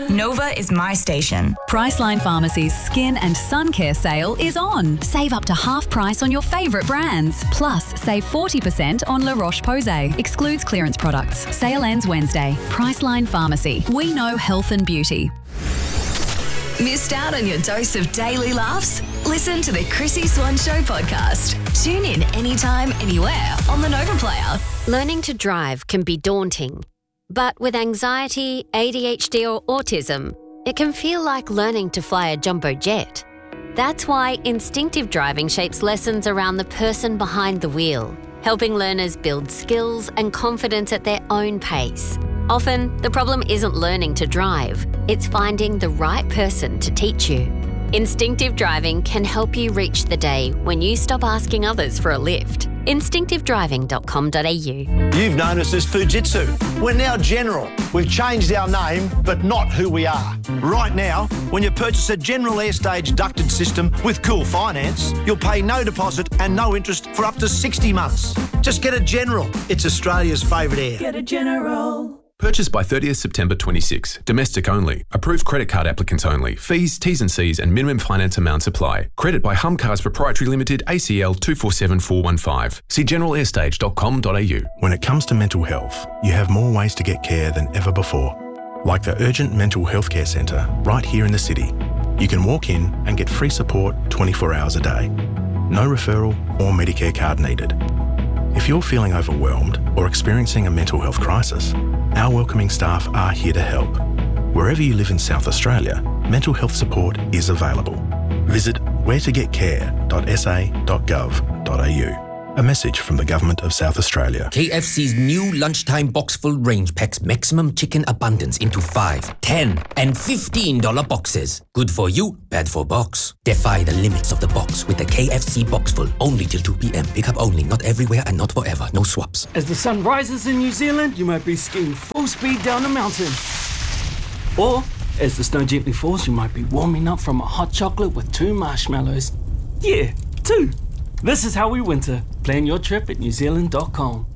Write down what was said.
Nova is my station. Priceline Pharmacy's Skin and Sun Care sale is on. Save up to half price on your favourite brands. Plus, save 40% on La Roche-Posay. Excludes clearance products. Sale ends Wednesday. Priceline Pharmacy. We know health and beauty. Missed out on your dose of daily laughs? Listen to the Chrissy Swan Show podcast. Tune in anytime, anywhere on the Nova Player. Learning to drive can be daunting. But with anxiety, ADHD or autism, it can feel like learning to fly a jumbo jet. That's why instinctive driving shapes lessons around the person behind the wheel, helping learners build skills and confidence at their own pace. Often, the problem isn't learning to drive, it's finding the right person to teach you. Instinctive driving can help you reach the day when you stop asking others for a lift. Instinctivedriving.com.au. You've known us as Fujitsu. We're now General. We've changed our name, but not who we are. Right now, when you purchase a General Airstage ducted system with Cool Finance, you'll pay no deposit and no interest for up to 60 months. Just get a General. It's Australia's favourite air. Get a General. Purchased by 30th September 26. Domestic only. Approved credit card applicants only. Fees, T's and C's and minimum finance amounts apply. Credit by Humcars Proprietary Limited, ACL 247415. See generalairstage.com.au. When it comes to mental health, you have more ways to get care than ever before. Like the Urgent Mental Health Care Centre right here in the city. You can walk in and get free support 24 hours a day. No referral or Medicare card needed. If you're feeling overwhelmed or experiencing a mental health crisis, our welcoming staff are here to help. Wherever you live in South Australia, mental health support is available. Visit wheretogetcare.sa.gov.au. A message from the Government of South Australia. KFC's new lunchtime box-full range packs maximum chicken abundance into 5, 10 and $15 boxes. Good for you, bad for box. Defy the limits of the box with the KFC box-full. Only till 2 p.m. Pick up only, not everywhere and not forever. No swaps. As the sun rises in New Zealand, you might be skiing full speed down a mountain. Or, as the snow gently falls, you might be warming up from a hot chocolate with 2 marshmallows. Yeah, 2. This is how we winter. Plan your trip at newzealand.com.